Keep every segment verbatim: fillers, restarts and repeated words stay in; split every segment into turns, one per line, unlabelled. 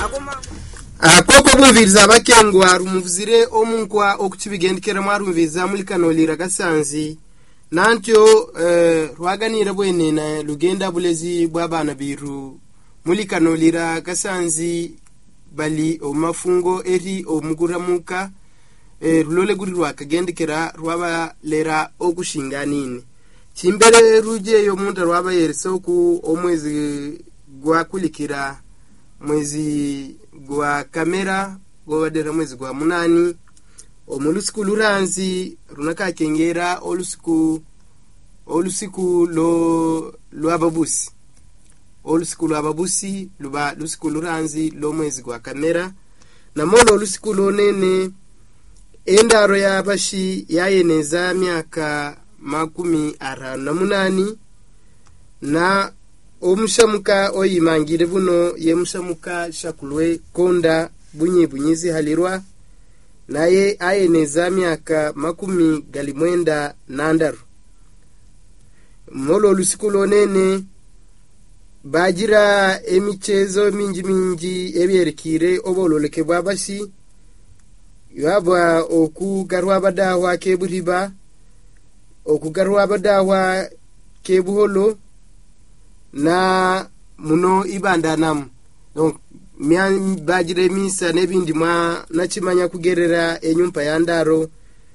akoko bumviriza abakengwa rumuvuzire omunkwa okukibigendekera mwarumviriza muri kanolira gasanzi nantyo eh, rwaganira bwene na lugenda bulezi bw'abana biru muri kanolira gasanzi bali omafungo eri omuguramuka eh, rulole guri rwakagendekera rwaba lera okushinganine chimbere ruje yo munda rwaba yerso ku omwezi gwakulikira mwezi gwa kamera gwadera mwezi gwa munani omulusiku luranzi runaka kengera olusiku olusiku lo lwababusi olusiku lwababusi luba lusiku luranzi lo mwezi gwa kamera na molo olusiku lonene endaro ya bashi yayeneza myaka makumi arano na munani na omushamuka oyimangire buno ye mushamuka shakulwe konda bunyi bunyizi halirwa naye ayeneza myaka makumi galimwenda nandaru molo lusiku lonene bagira emichezo mingi mingi ebyerekire obololeke bwabashi yaba okugarwa badahwa keburiba okugarwa badahwa kebuholo na muno ibandanamu donc myan bajire misa nebindi mwa nachimanya kugerera enyumpa yandaro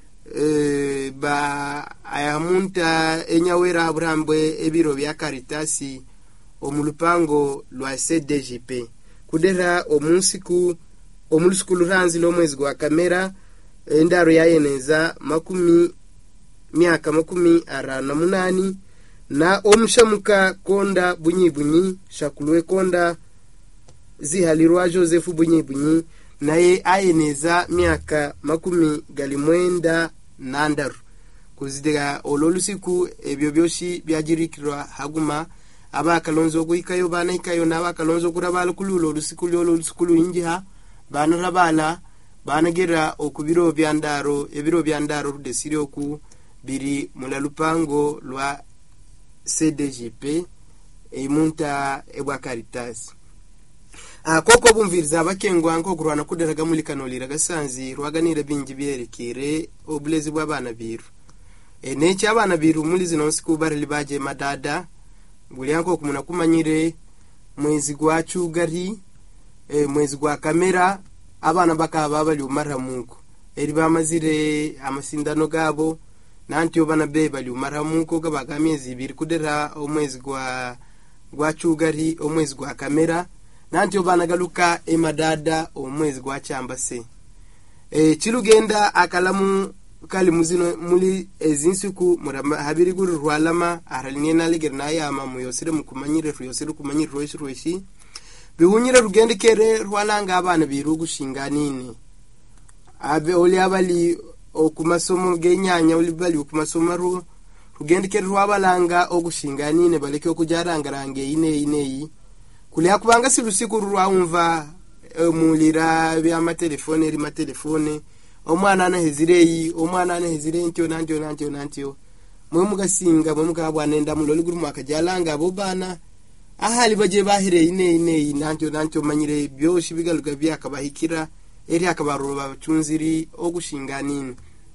e, ba ayamunta enyawera abrambwe ebiro bya Caritasi omulupango lwa C D G P kudera omunsiku omulusiku luranzi lo mwezi gwa kamera endaro yayeneza makumi myaka makumi arano na munani na omushamuka konda bunyi bunyi shakulwe konda zihalirwa Joseph bunyi bunyi naye ayeneza myaka makumi galimwenda nandaru kuzidega ololusiku ebyo byoshi byagirikirwa haguma abakalonzo guikayo bana ikayo nabakalonzo kurabala kululo olusiku lyo olusiku injiha bana rabala bana gera okubiro byandaro ebiro byandaro rudesirio ku biri mulalupango lwa C D G P emunta ebwa Caritas akoko bumviriza abakengwa nko kurwana kuderaga muri kanolira gasanzi rwaganira bingi byerekire obulezi bw'abana biru ene cy'abana biru muri zino siku bari baje madada buli yanko kumuna kumanyire mwezi gwa cyugari e, mwezi gwa kamera abana bakaba bali umaramuko eri bamazire amasindano gabo nanti obana be bali umaramuko gabagamezi biri kudera omwezi gwa gwa cyugari omwezi gwa kamera nanti obana galuka emadada omwezi gwa cyambase e kirugenda akalamu kali muzino muri ezinsuku muramba habiri guru rwalama aralinye naligerna yama muyosire mukumanyire ruyosire kumanyire roishi roishi bihunyire rugendekere rwalanga abana birugu shinganine abe oli abali okumasomo genyanya oli bali okumasomo ru rugendekere rwabalanga ogushinganine baleke okujarangarange ine ineyi kuli akubanga silusiku rwumva mulira bya matelefone eri matelefone omwana ana hezireyi omwana ana hezire ntyo nantyo nantyo nantyo mwe mugasinga mwe mugabwa nenda muloli guru makajalanga abo bana ahali baje bahire ine ine nantyo nantyo manyire byoshi bigaluga byakabahikira eri akabaroba bacunziri ogushinganine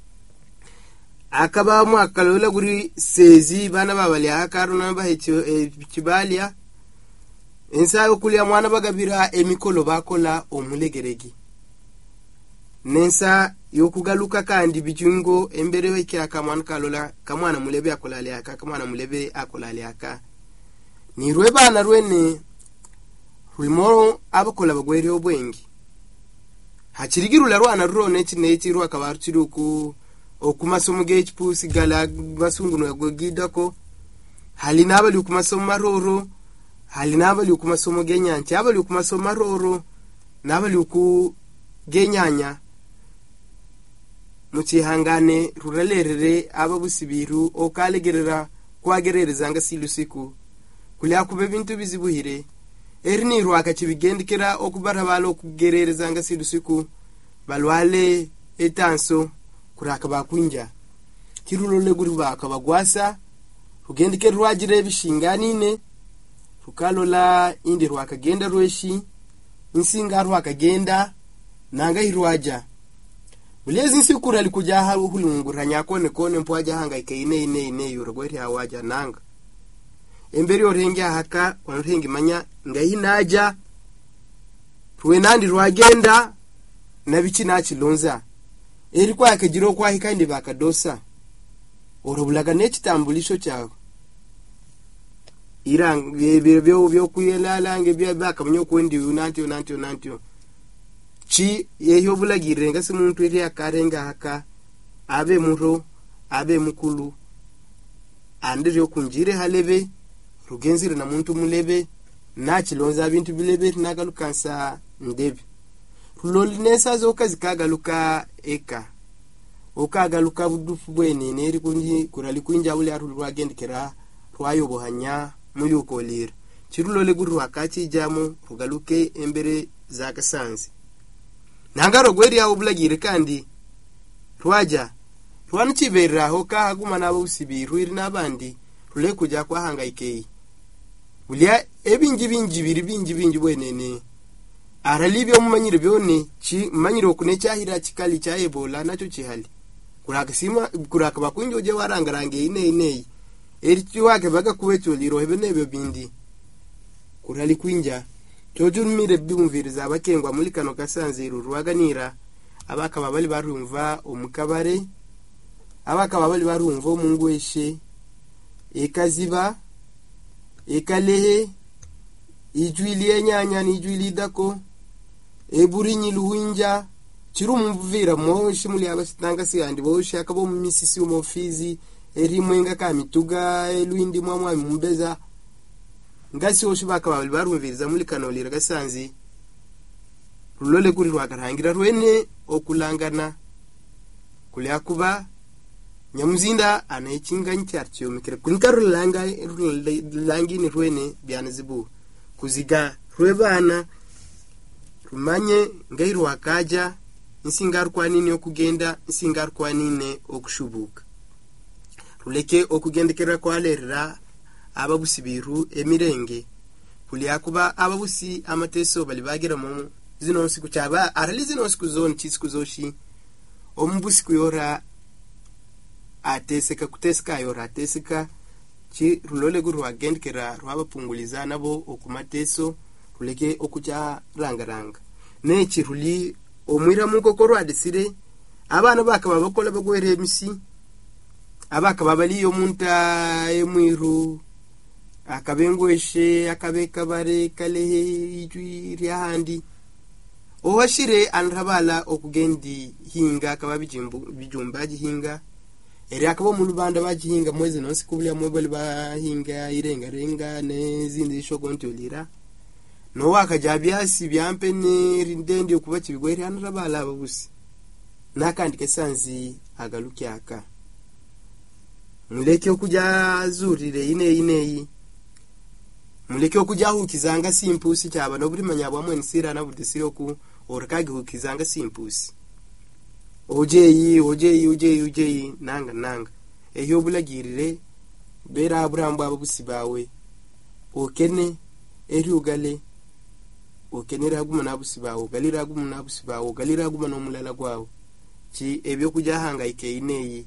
akaba mu akalola guri sezi bana babali akaro nabahicho kibalya ensayo kulya mwana bagabira emikolo bakola omulegeregi nensa yokugaluka kandi bijungo embere weke akamwana kalola kamwana mulebe akola lyaka kamwana mulebe akola lyaka ni rwebana rwene rwimoro abakola bagwere obwengi hachirigirula rwana rurone kineki rwakabaru kiruku okumasomo gechipusi gala basunguno yagogidako hali nabali okumasomo maroro hali nabali okumasomo genyancha abali okumasomo maroro nabali oku genyanya muchihangane ruralerere ababusibiru okalegerera kwagerereza nga silusiku kulya kube bintu bizibuhire erini rwaka kibigendekera okubara balo okugerereza nga silusiku balwale etanso kuraka bakunja kirulole guri bakabagwasa rugendekera rwagire bishinganine rukalola indi rwakagenda rweshi insinga rwakagenda nanga irwaja ulezi nsikura likuja ha hulungura nyakone kone mpwaja hanga ikaine ine ine yorogweri hawaja nanga emberi orenge haka onrengi manya ngahinaja tuwe nandi rwagenda nabichi nachilonza eri kwa akajiro kwa hikandi bakadosa orobulaga nechitambulisho cyawe irang byo byo byo kuyelalange bya bakamnyo kwendi unanti unanti unanti chi yeyo bulagire ngasi muntu iri akarenga haka abe muro abe mukulu andiri okunjire halebe rugenzire na muntu mulebe nachilonza bintu bilebe nagalukansa ndebe rulolinesa zokazi kagaluka eka okagaluka budufu bwene neri kunji kurali kunja ule arulwagendekera rwayobohanya muyukolira chirulole guru wakati jamo rugaluke embere zakasanzi nangaro gweri ya obulagire kandi rwaja rwani chiberera hoka haguma nabo usibiru iri nabandi rule kuja kwa hangaikei ulia ebingi bingi biri bingi bingi bwenene aralibyo mumanyire byone chi manyire okune cyahira chikali cha Ebola nacho chihali kurakasima kurakaba kunjoje warangarange ine ine eri wake baga kuweto liro hebenebyo bindi kurali kwinja tojurumire byumviriza abakengwa muri kano kasanziru rwaganira abakaba bali barumva omukabare abakaba bali barumva omungweshe ekaziba ekalehe ijwili enyanya ni ijwili dako eburinyi luwinja chirumvira moshi muli abasitanga siyandi boshi akabo mumisisi umofizi erimwenga kamituga elwindi mwamwa mumbeza ngasi oshi bakaba barumviriza muri kanolira gasanzi rulole kuri rwakarangira rwene okulangana kulyakuba nyamuzinda anayikinga ncyarcyo mikere kunkarulanga rulangi ni rwene byanazibu kuziga rwebana rumanye ngairu akaja insingar kwa nini okugenda insingar kwa nini okushubuka ruleke okugendekera kwa lerera ababusibiru emirenge kulyakuba ababusi amateso bali bagira mu zino siku cyaba arali zino siku zone chisiku zoshi ombusi kuyora ateseka kuteseka yora ateseka chi rulole guru agendekera rwabapunguliza nabo okumateso ruleke okuja rangaranga nechi ruli omwira mukokoro adisire abana bakaba bakola bagwere emisi abaka babali omunta emwiru akabengweshe akabeka bare kalehe ijwi ryahandi owashire anrabala okugendi hinga akababijimbu bijumbaji hinga eri akabo mu Rwanda bajihinga mwezi nonsi kubulya mwebali bahinga irenga renga nezindi shogonti olira no wakajabyasi byampene rindendi okuba kibigweri anrabala ababusi nakandi kesanzi agalukyaka muleke okuja zurire ine ine muleke okuja hukizanga simpusi cyaba no buri manya bwamwe nsira na budisiro ku orkage hukizanga simpusi ojeyi ojeyi ojeyi ojeyi nanga nanga eyo bulagirire bera abramba ababusi bawe okene eri ugale okenera aguma nabusi bawe galira aguma nabusi bawe galira aguma no mulala gwawe chi ebyo kuja hanga ike ineyi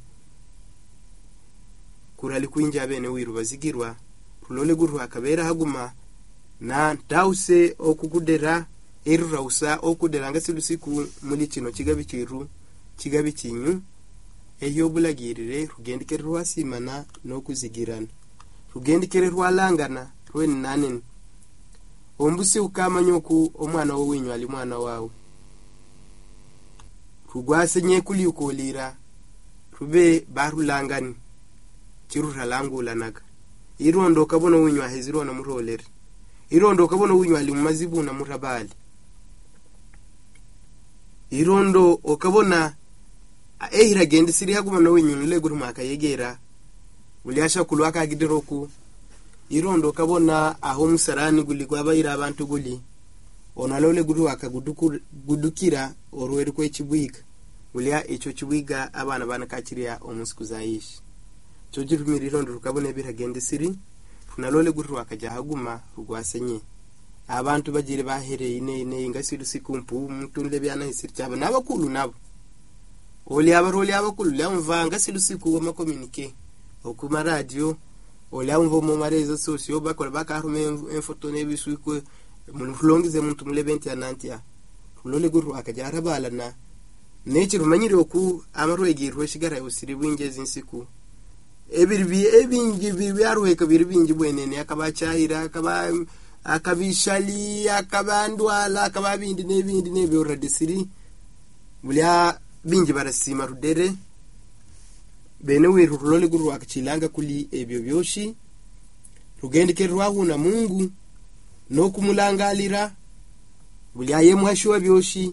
kurali kwinja bene wiru bazigirwa rulole guru akabera haguma na tause okugudera eru rausa okudera ngasilusiku muri kino kigabi kiru kigabi kinyu eyo bulagirire rugendikere rwasimana no kuzigirana rugendikere rwalangana rweni nanen ombusi ukamanyoku omwana wo winyu ali mwana wawe rugwasenye kuli ukolira rube barulangani kirura langula naga irondo kabona winyu aheziro na muroleri irondo kabona winyu ali mumazibu na murabali irondo okabona ehira gende siri haguma no winyu nule guru makayegera ulyasha kulwaka gidiroku irondo kabona aho musarani guli gwabayira abantu guli onalole guru akagudukira orweri kwe kibwiga ulya echo kibwiga abana bana kachiria omusiku zayishi chojirumiriro ndo rukabone biragende siri tunalole guru akaja haguma rugwasenye abantu bagire bahereye ine ine ngasiru sikumpu mtunle byana hisirchaba nabakulu nabo oli abaroli abakulu lyamva ngasiru siku wa makomunike okuma radio oli amvo mu marezo sosio bakola bakarume enfoto nebisuko mulongize muntu mulebenti anantia ulole guru akajara balana nechi rumanyire oku amaro egirwe shigara usiri bwingeze insiku ebirbi ebingi bibyarweka birbingi bwenene akabachahira akaba akabishali akabandwala akababindi nebindi nebyo radisiri bulya bingi barasima rudere bene wiru ulole guru akachilanga kuli ebyo byoshi rugendike rwahu na Mungu no kumulangalira bulya ye mwashuwa byoshi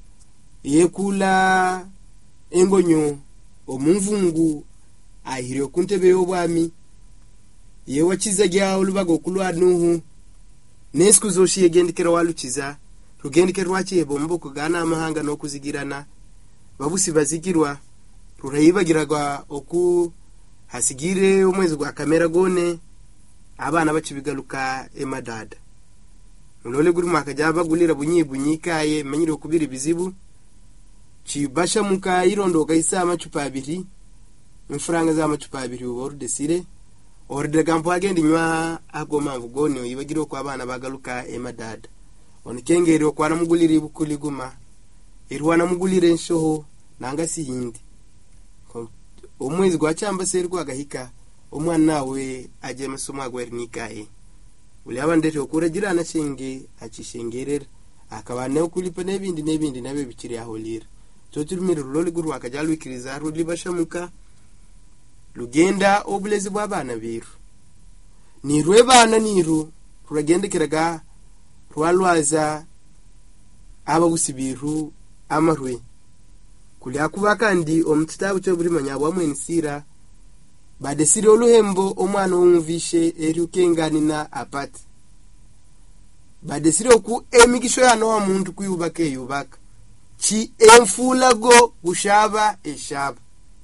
yekula engonyo omumvungu ahire kuntebe yobwami ye wachiza gya olubago kulwa nuhu nesku zoshi yegendikera waluchiza rugendikera wachi ebombo kugana amahanga no kuzigirana babusi bazigirwa rurayibagiragwa oku hasigire umwezi gwa kamera gone abana bachibigaluka emadada mulole guri makajaba gulira bunyi bunyikaye manyire okubiri bizibu chibasha muka irondo kaisa amacupa abiri mfuranga za amacupa abiri ubordesire orde gampo agende nywa agoma mvugone yibagiro kwa abana bagaluka emadada onikengero kwa namugulira bukuliguma irwana mugulire nshoho nanga si hindi omwezi gwa chamba seri kwa gahika omwana we aje masomo agwernikaye uli abandete okuragira na shenge achishengerera akabane okulipa nebindi nebindi nabe bikiri aholira cyo turumira rulole guru akajalwikiriza ruli bashamuka lugenda obulezi bw'abana biru ni rwebana niru ruragendekeraga rwalwaza ababusibiru amarwe kuli akuba kandi omutitabu cyo buri manyabwa mwenisira badesire oluhembo omwana omvishe erukenganina apati badesire oku emigisho yano wa muntu kuyubake yubaka chi enfulago gushaba eshaba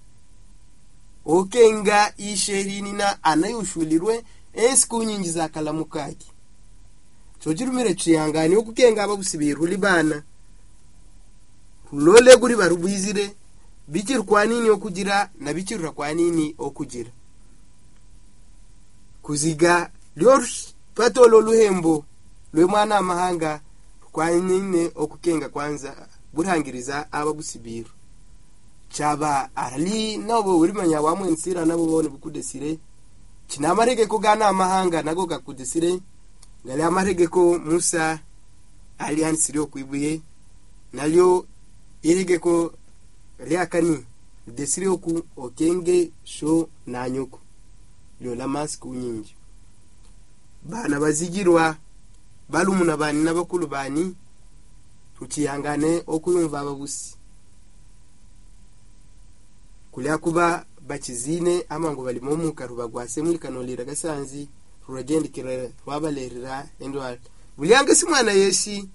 okenga isherinina anayushulirwe ensiku nyingi za kalamukaki chojirumire chiyangani okukenga ababusibiru libana lole guri barubizire bikir kwa nini okugira na bikirura kwa nini okugira kuziga lyor patolo luhembo lwe mwana amahanga kwa nini okukenga kwanza burangiriza ababusibiru chaba arali nabo urimanya wamwe nsira nabo bone bukudesire kinamarege ko gana amahanga nago gakudesire ngale amarege ko Musa aliansiri okwibuye nalyo irege ko Liakani desire oku okenge sho nanyuko lyo lamasku nyingi bana bazigirwa balumuna bani nabakulu bani tukiyangane okuyumva ababusi kulya kuba bakizine amango bali mu mukaruba gwase muri kanolira gasanzi ruragendikira rwabalerera endwal bulyanga simwana yeshi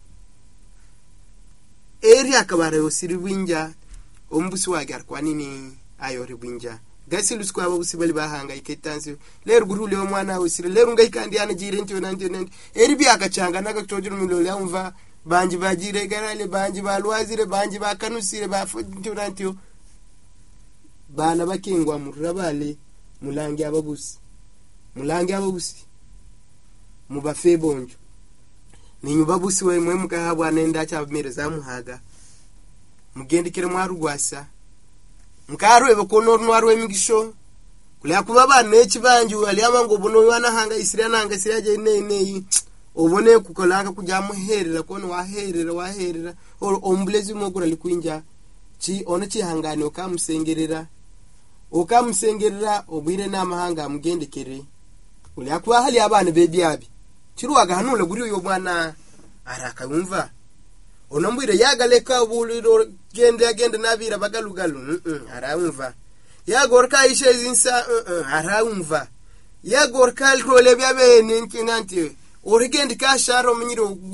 eri akabara yosiri bwinja ombusi wagar kwa nini ayore bwinja gasilu kwa ababusi bali bahanga iketansi leru gurule omwana osiri leru ngaikandi ana jire ntyo nantyo nantyo eri byakachanga naga tojuru milole amva banji bajire garale banji balwazire banji bakanusire bafutyo nantyo bana bakingwa murabale mulangi ababusi mulangi ababusi mubafe bonjo ninyu babusi we mwe mukahabwa nenda cha bmereza muhaga mugendikire mwarugwasa mkaru ebekono nwarwe migisho kulya kuba bana ekibanju ali amango bono yana hanga isira nanga siraje ne ne obone kukolanga kujya muherera kono waherera waherera ombulezi mogura likwinja chi ona chi hangane okamusengerera okamusengerera obwire namahanga mugendekere ulya kuba hali abana bebyabi chiruwaga hanule guri uyo mwana arakayumva onombwire yagaleka buliro gende agende nabira bagalugalu mm -mm, arawumva yagorka ishe zinsa mm -mm, arawumva yagorka alrole byabe ninkinanti origende kasharo munyiro